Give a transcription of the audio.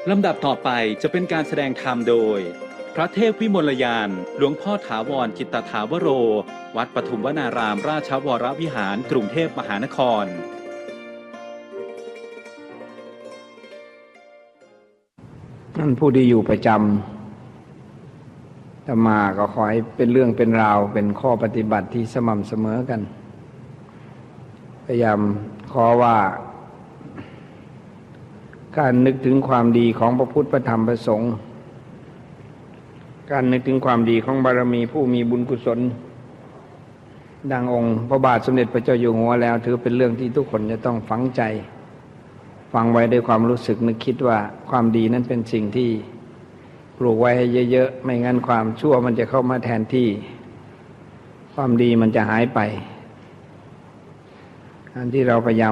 ลำดับต่อไปจะเป็นการแสดงธรรมโดยพระเทพวิมลยานหลวงพ่อถาวรกิตตถาวโรวัดปทุมวนารามราชวรวิหารกรุงเทพมหานครท่านผู้ที่อยู่ประจำอาตมาก็ขอให้เป็นเรื่องเป็นราวเป็นข้อปฏิบัติที่สม่ำเสมอกันพยายามขอว่าการนึกถึงความดีของพระพุทธพระธรรมพระสงฆ์การนึกถึงความดีของบารมีผู้มีบุญกุศลดังองค์พระบาทสมเด็จพระเจ้าอยู่หัวแล้วถือเป็นเรื่องที่ทุกคนจะต้องฝังใจฟังไว้ด้วยความรู้สึกนึกคิดว่าความดีนั้นเป็นสิ่งที่ปลูกไว้ให้เยอะๆไม่งั้นความชั่วมันจะเข้ามาแทนที่ความดีมันจะหายไปอันที่เราพยายาม